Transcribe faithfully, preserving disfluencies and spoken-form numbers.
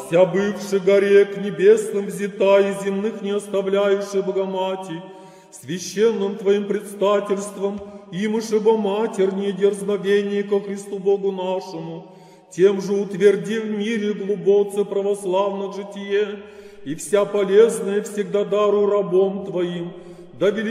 вся бывши горе к небесным взята и земных не оставляющая Богомати, священным Твоим предстательством, имыше бо Матерь не дерзновение ко Христу Богу нашему, тем же утверди в мире глубоце православных житие, и вся полезная всегда дару рабом Твоим, да